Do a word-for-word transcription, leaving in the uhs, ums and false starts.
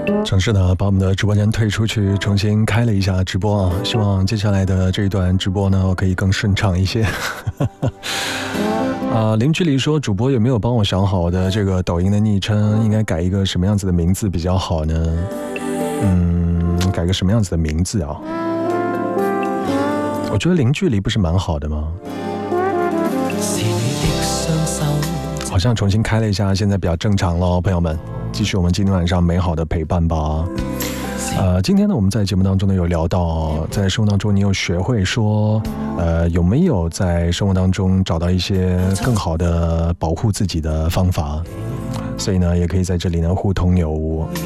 尝试呢把我们的直播间退出去，重新开了一下直播啊，希望接下来的这一段直播呢可以更顺畅一些。啊，零距离说主播有没有帮我想好的这个抖音的昵称应该改一个什么样子的名字比较好呢？嗯，改个什么样子的名字啊？我觉得零距离不是蛮好的吗？好像重新开了一下，现在比较正常咯，朋友们，继续我们今天晚上美好的陪伴吧。呃，今天呢，我们在节目当中呢有聊到，在生活当中你有学会说，呃，有没有在生活当中找到一些更好的保护自己的方法？所以呢，也可以在这里呢互通有无。